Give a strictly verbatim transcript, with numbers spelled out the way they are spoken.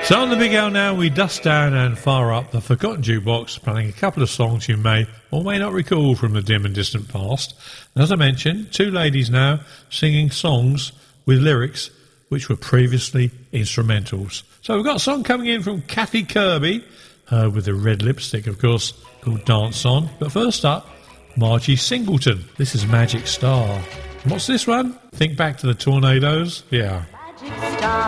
So on the Big L now, we dust down and fire up the Forgotten Jukebox, playing a couple of songs you may or may not recall from the dim and distant past. And as I mentioned, two ladies now singing songs with lyrics which were previously instrumentals. So we've got a song coming in from Kathy Kirby, her with the red lipstick, of course, called Dance On. But first up, Margie Singleton. This is Magic Star. And what's this one? Think back to the Tornadoes? Yeah.